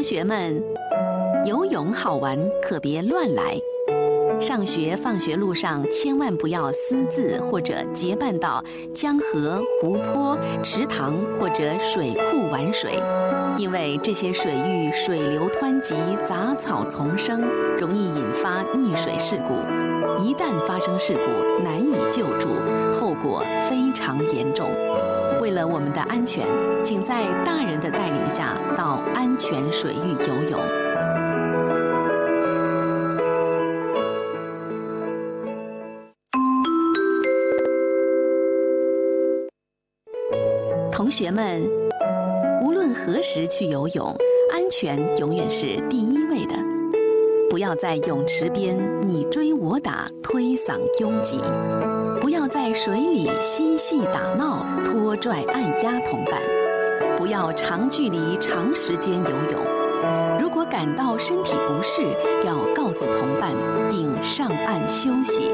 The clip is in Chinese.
学们，游泳好玩，可别乱来。上学放学路上千万不要私自或者结伴到江河、湖泊、池塘或者水库玩水，因为这些水域水流湍急，杂草丛生，容易引发溺水事故。一旦发生事故，难以救助，后果非常严重。为了我们的安全，请在大人的带领下到安全水域游泳。同学们，无论何时去游泳，安全永远是第一位的。不要在泳池边你追我打，推搡拥挤；不要在水里嬉戏打闹，拖拽按压同伴；不要长距离长时间游泳。如果感到身体不适，要告诉同伴并上岸休息。